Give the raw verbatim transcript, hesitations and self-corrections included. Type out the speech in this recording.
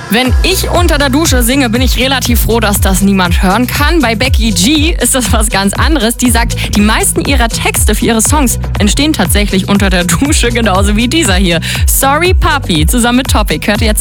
Wenn ich unter der Dusche singe, bin ich relativ froh, dass das niemand hören kann. Bei Becky G ist das was ganz anderes. Die sagt, die meisten ihrer Texte für ihre Songs entstehen tatsächlich unter der Dusche, genauso wie dieser hier. Sorry Papi, zusammen mit Topic. Hört ihr jetzt